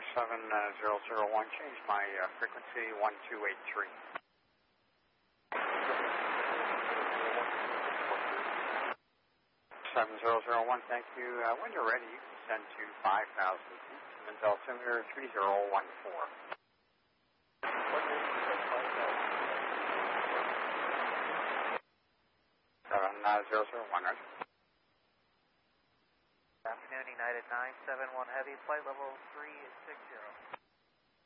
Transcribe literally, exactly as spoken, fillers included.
seven zero zero one, change my uh, frequency one two eight three. seven zero zero one, thank you. Uh, when you're ready, you can send to five thousand feet, and altimeter three zero one four. seven zero zero one, right? Good afternoon, United nine seven one Heavy, flight level three six zero.